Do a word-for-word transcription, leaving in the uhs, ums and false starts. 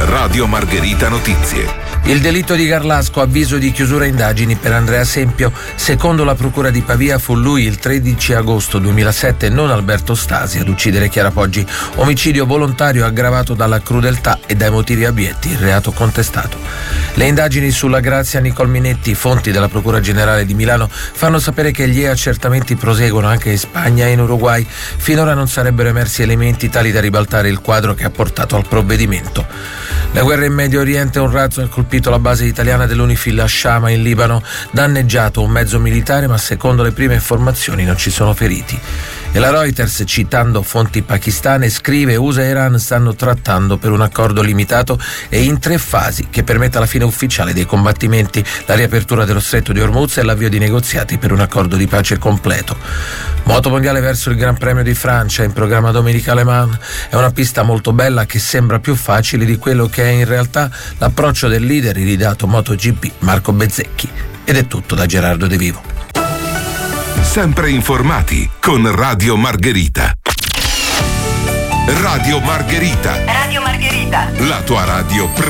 Radio Margherita Notizie. Il delitto di Garlasco, avviso di chiusura indagini per Andrea Sempio. Secondo la procura di Pavia fu lui il tredici agosto duemilasette, non Alberto Stasi, ad uccidere Chiara Poggi. Omicidio volontario aggravato dalla crudeltà e dai motivi abietti, il reato contestato. Le indagini sulla Grazia Nicole Minetti, fonti della Procura Generale di Milano, fanno sapere che gli accertamenti proseguono anche in Spagna e in Uruguay. Finora non sarebbero emersi elementi tali da ribaltare il quadro che ha portato al provvedimento. La guerra in Medio Oriente, un razzo ha colpito la base italiana dell'Unifil a Shama in Libano, danneggiato un mezzo militare, ma secondo le prime informazioni non ci sono feriti. E la Reuters, citando fonti pakistane, scrive: U S A e Iran stanno trattando per un accordo limitato e in tre fasi che permetta la fine ufficiale dei combattimenti, la riapertura dello stretto di Hormuz e l'avvio di negoziati per un accordo di pace completo. Moto mondiale verso il Gran Premio di Francia, in programma domenica Le Mans. È una pista molto bella che sembra più facile di quello che è in realtà l'approccio del leader iridato MotoGP Marco Bezzecchi. Ed è tutto da Gerardo De Vivo. Sempre informati con Radio Margherita. Radio Margherita. Radio Margherita. La tua radio